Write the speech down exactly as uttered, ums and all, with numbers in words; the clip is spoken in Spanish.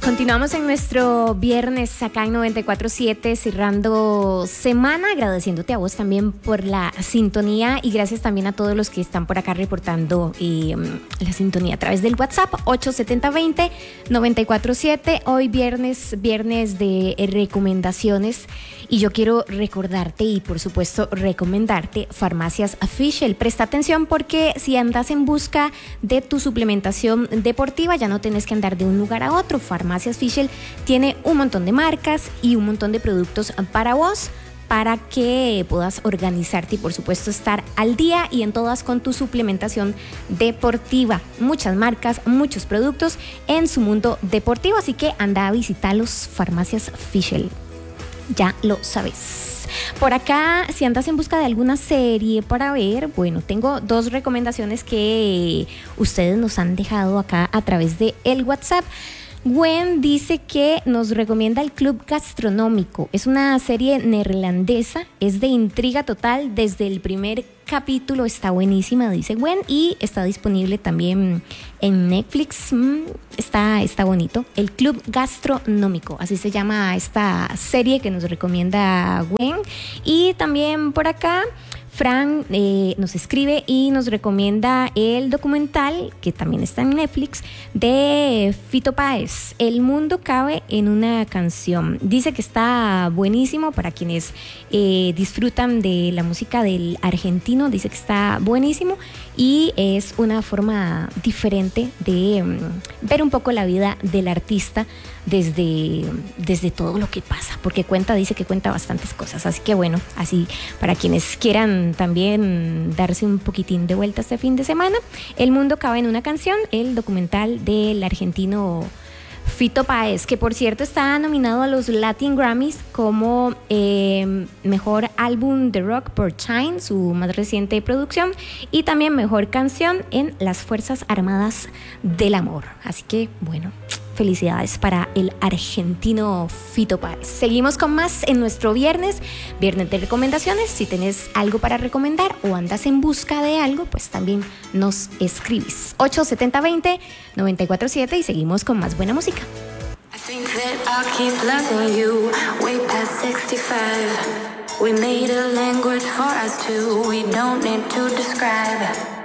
Continuamos en nuestro viernes acá en noventa y cuatro siete, cerrando semana, agradeciéndote a vos también por la sintonía y gracias también a todos los que están por acá reportando eh, la sintonía a través del WhatsApp ocho setenta veinte noventa y cuatro siete. Hoy viernes, viernes de recomendaciones y yo quiero recordarte y por supuesto recomendarte Farmacias Fischl. Presta atención porque si andas en busca de tu suplementación deportiva ya no tenés que andar de un lugar a otro. Farmacias Fischl tiene un montón de marcas y un montón de productos para vos, para que puedas organizarte y por supuesto estar al día y en todas con tu suplementación deportiva. Muchas marcas, muchos productos en su mundo deportivo, así que anda a visitarlos, Farmacias Fischl. Ya lo sabes. Por acá, si andas en busca de alguna serie para ver, bueno, tengo dos recomendaciones que ustedes nos han dejado acá a través de el WhatsApp. Gwen dice que nos recomienda El Club Gastronómico. Es una serie neerlandesa, es de intriga total desde el primer capítulo, está buenísima, dice Gwen, y está disponible también en Netflix. Mm, está, está bonito. El Club Gastronómico, así se llama esta serie que nos recomienda Gwen. Y también por acá Fran eh, nos escribe y nos recomienda el documental, que también está en Netflix, de Fito Páez, El mundo cabe en una canción. Dice que está buenísimo para quienes eh, disfrutan de la música del argentino, dice que está buenísimo y es una forma diferente de um, ver un poco la vida del artista desde, desde todo lo que pasa, porque cuenta, dice que cuenta bastantes cosas, así que bueno, así para quienes quieran también darse un poquitín de vuelta este fin de semana, El mundo cabe en una canción, el documental del argentino Fito Páez, que por cierto está nominado a los Latin Grammys como eh, mejor álbum de rock por Shine, su más reciente producción, y también mejor canción en las Fuerzas Armadas del Amor. Así que bueno, felicidades para el argentino Fito Páez. Seguimos con más en nuestro viernes, viernes de recomendaciones. Si tenés algo para recomendar o andas en busca de algo, pues también nos escribís. ocho setenta veinte noventa y cuatro siete y seguimos con más buena música. I think that I'll keep loving you way past sixty-five. We made a language for us two, we don't need to describe.